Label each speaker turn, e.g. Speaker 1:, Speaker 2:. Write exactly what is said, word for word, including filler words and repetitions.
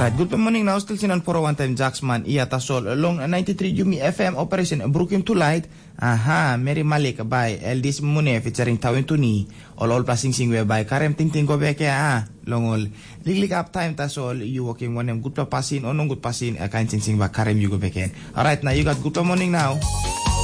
Speaker 1: Right, good morning now. Still sinan for one time Jacksman iya tasol long ninety-three Yumi F M operation Brooklyn to Light. Aha, Mary Malik by Eldis Mune featuring Tawin Tuni. All all passing sing we by Karem Ting Ting go beke ah longol. Liglig up time tasol you walking one good pa pasin onong good pasin a kind sing sing ba Karem you go beke. All right, now you got good morning now.